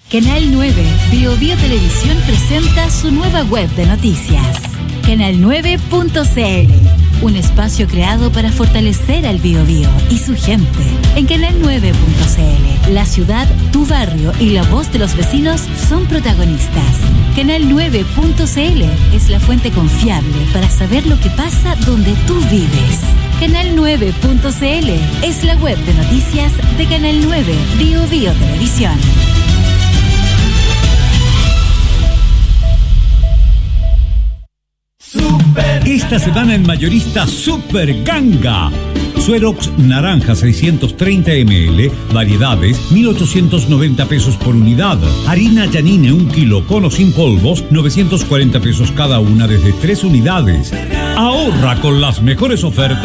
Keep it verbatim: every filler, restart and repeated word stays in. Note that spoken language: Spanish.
Canal nueve, Bio Bio Televisión presenta su nueva web de noticias. canal nueve punto c l, un espacio creado para fortalecer al Bio Bio y su gente. En canal nueve punto c l, la ciudad, tu barrio y la voz de los vecinos son protagonistas. canal nueve punto c l es la fuente confiable para saber lo que pasa donde tú vives. canal nueve punto c l es la web de noticias de Canal nueve, Bio Bio Televisión. Esta semana en Mayorista Super Ganga. Suerox naranja seiscientos treinta mililitros, variedades, mil ochocientos noventa pesos por unidad. Harina Yanine un kilo con o sin polvos, novecientos cuarenta pesos cada una desde tres unidades. Ahorra con las mejores ofertas